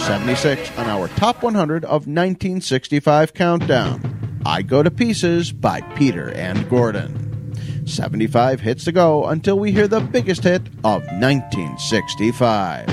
76 on our Top 100 of 1965 countdown. I Go to Pieces by Peter and Gordon. 75 hits to go until we hear the biggest hit of 1965.